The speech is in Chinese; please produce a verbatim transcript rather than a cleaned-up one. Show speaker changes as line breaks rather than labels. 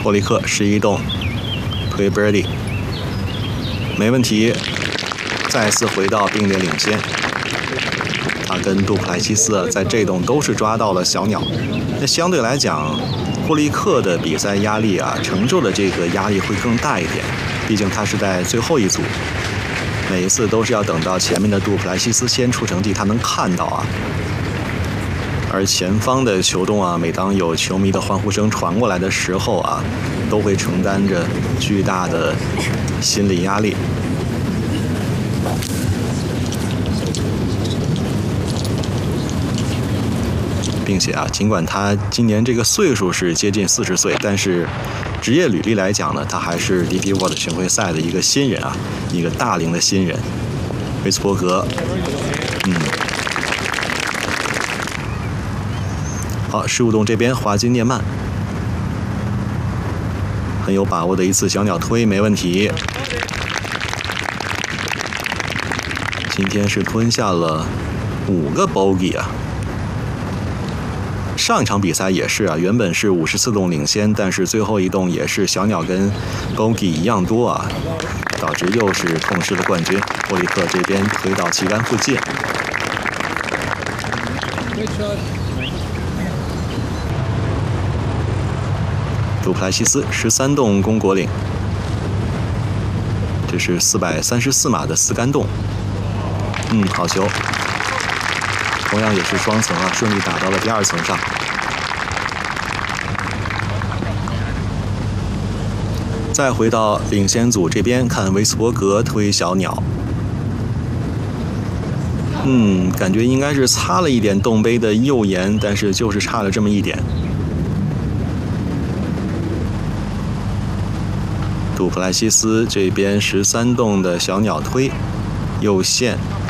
波利克十一洞推 birdie， 没问题，再次回到并列领先。他跟杜普莱西斯在这洞都是抓到了小鸟，那相对来讲，波利克的比赛压力啊，承受的这个压力会更大一点，毕竟他是在最后一组，每一次都是要等到前面的杜普莱西斯先出成绩，他能看到啊。而前方的球洞啊，每当有球迷的欢呼声传过来的时候啊，都会承担着巨大的心理压力。并且啊，尽管他今年这个岁数是接近四十岁，但是职业履历来讲呢，他还是 D P World 巡回赛的一个新人啊，一个大龄的新人。维斯伯格，嗯。好，十五洞这边华金涅曼很有把握的一次小鸟推，没问题。今天是吞下了五个 bogey 啊！上一场比赛也是啊，原本是五十四洞领先，但是最后一洞也是小鸟跟 bogey 一样多啊，导致又是痛失了冠军。波利克这边推到旗杆附近。杜普莱西斯十三洞攻果岭，这是四百三十四码的四杆洞。嗯，好球，同样也是双层啊，顺利打到了第二层上。再回到领先组这边看维斯伯格推小鸟。嗯，感觉应该是擦了一点洞杯的右沿，但是就是差了这么一点。杜普莱西斯这边十三洞的小鸟推右线